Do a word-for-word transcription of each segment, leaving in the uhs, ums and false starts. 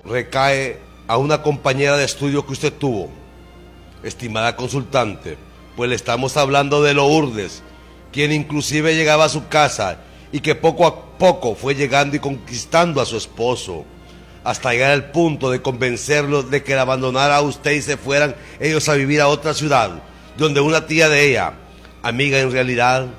recae a una compañera de estudio que usted tuvo, estimada consultante, pues le estamos hablando de Lourdes, quien inclusive llegaba a su casa y que poco a poco fue llegando y conquistando a su esposo, hasta llegar al punto de convencerlos de que la abandonara a usted y se fueran ellos a vivir a otra ciudad, donde una tía de ella, amiga en realidad,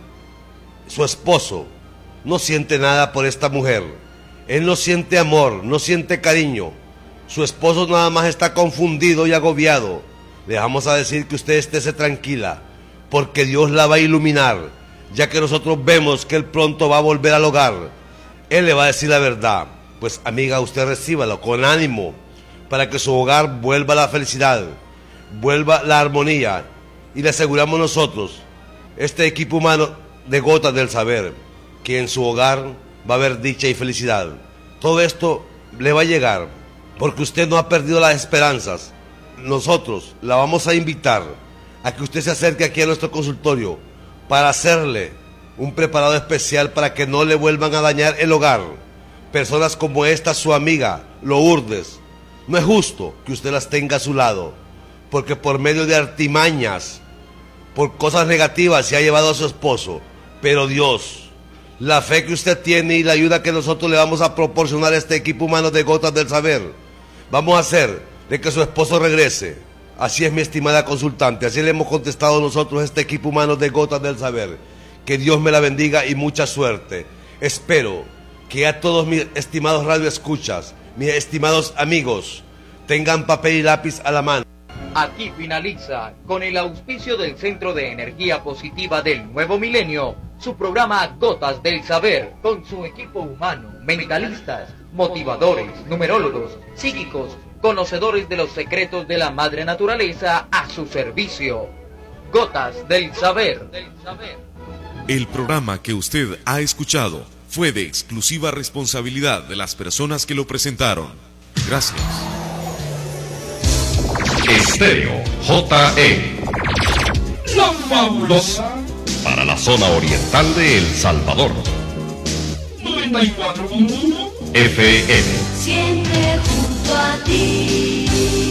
su esposo, no siente nada por esta mujer. Él no siente amor, no siente cariño. Su esposo nada más está confundido y agobiado. Le vamos a decir que usted estése tranquila, porque Dios la va a iluminar, ya que nosotros vemos que él pronto va a volver al hogar. Él le va a decir la verdad. Pues amiga, usted recíbalo con ánimo, para que su hogar vuelva la felicidad, vuelva la armonía, y le aseguramos nosotros, este equipo humano de Gotas del Saber, que en su hogar va a haber dicha y felicidad. Todo esto le va a llegar, porque usted no ha perdido las esperanzas. Nosotros la vamos a invitar a que usted se acerque aquí a nuestro consultorio para hacerle un preparado especial para que no le vuelvan a dañar el hogar. Personas como esta, su amiga, Lourdes, no es justo que usted las tenga a su lado, porque por medio de artimañas, por cosas negativas se ha llevado a su esposo. Pero Dios, la fe que usted tiene y la ayuda que nosotros le vamos a proporcionar a este equipo humano de Gotas del Saber, vamos a hacer de que su esposo regrese. Así es, mi estimada consultante, así le hemos contestado nosotros a este equipo humano de Gotas del Saber. Que Dios me la bendiga y mucha suerte. Espero que a todos mis estimados radioescuchas, mis estimados amigos, tengan papel y lápiz a la mano. Aquí finaliza, con el auspicio del Centro de Energía Positiva del Nuevo Milenio, su programa Gotas del Saber, con su equipo humano, mentalistas, motivadores, numerólogos, psíquicos, conocedores de los secretos de la madre naturaleza a su servicio. Gotas del Saber. El programa que usted ha escuchado fue de exclusiva responsabilidad de las personas que lo presentaron. Gracias. Estéreo J E, la fabulosa, para la zona oriental de El Salvador. noventa y cuatro punto uno F M. Siempre junto a ti.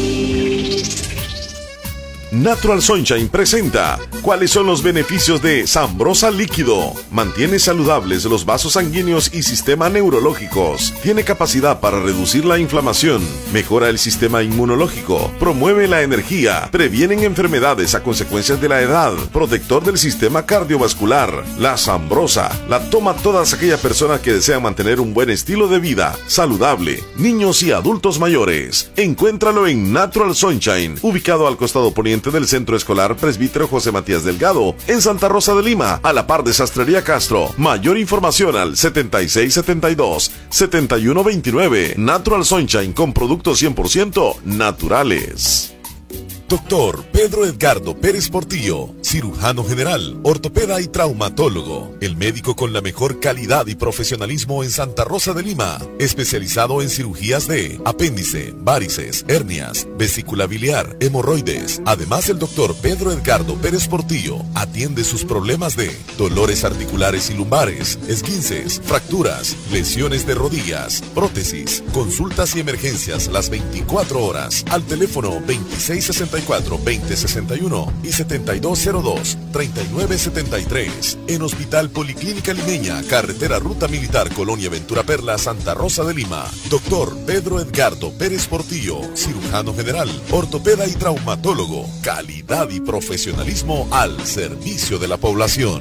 Natural Sunshine presenta ¿cuáles son los beneficios de Sambrosa Líquido? Mantiene saludables los vasos sanguíneos y sistema neurológicos. Tiene capacidad para reducir la inflamación, mejora el sistema inmunológico, promueve la energía, previenen enfermedades a consecuencias de la edad, protector del sistema cardiovascular. La Sambrosa la toma todas aquellas personas que desean mantener un buen estilo de vida saludable, niños y adultos mayores. Encuéntralo en Natural Sunshine, ubicado al costado poniente del Centro Escolar Presbítero José Matías Delgado, en Santa Rosa de Lima, a la par de Sastrería Castro. Mayor información al setenta y seis setenta y dos, setenta y uno veintinueve. Natural Sunshine, con productos cien por ciento naturales. Doctor Pedro Edgardo Pérez Portillo, cirujano general, ortopeda y traumatólogo, el médico con la mejor calidad y profesionalismo en Santa Rosa de Lima, especializado en cirugías de apéndice, varices, hernias, vesícula biliar, hemorroides. Además, el doctor Pedro Edgardo Pérez Portillo atiende sus problemas de dolores articulares y lumbares, esguinces, fracturas, lesiones de rodillas, prótesis, consultas y emergencias las veinticuatro horas al teléfono veintiséis sesenta y cuatro, veinte sesenta y uno y setenta y dos cero dos, treinta y nueve setenta y tres. En Hospital Policlínica Limeña, carretera Ruta Militar, Colonia Ventura Perla, Santa Rosa de Lima. Doctor Pedro Edgardo Pérez Portillo, cirujano general, ortopeda y traumatólogo. Calidad y profesionalismo al servicio de la población.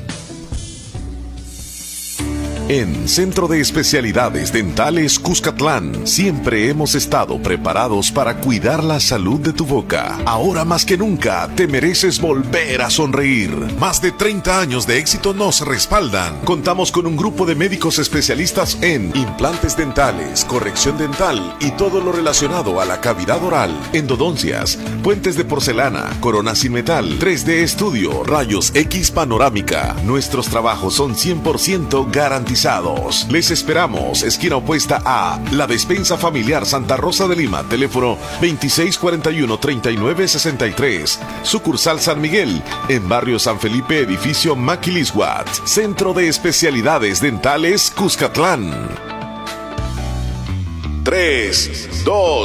En Centro de Especialidades Dentales Cuscatlán, siempre hemos estado preparados para cuidar la salud de tu boca. Ahora más que nunca, te mereces volver a sonreír. Más de treinta años de éxito nos respaldan. Contamos con un grupo de médicos especialistas en implantes dentales, corrección dental y todo lo relacionado a la cavidad oral, endodoncias, puentes de porcelana, coronas sin metal, tres D estudio, rayos X panorámica. Nuestros trabajos son cien por ciento garantizados. Les esperamos, esquina opuesta a La Despensa Familiar Santa Rosa de Lima, teléfono veintiséis cuarenta y uno, treinta y nueve sesenta y tres, sucursal San Miguel, en barrio San Felipe, edificio Maquilisguat. Centro de Especialidades Dentales Cuscatlán. tres, dos